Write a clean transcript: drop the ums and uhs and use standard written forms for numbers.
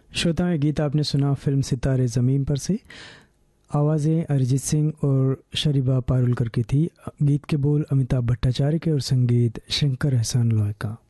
श्रोताओं, ये गीत आपने सुना फिल्म सितारे ज़मीन पर से। आवाज़ें अरिजीत सिंह और शरीबा पारुलकर की थी। गीत के बोल अमिताभ भट्टाचार्य के और संगीत शंकर एहसान लॉय का।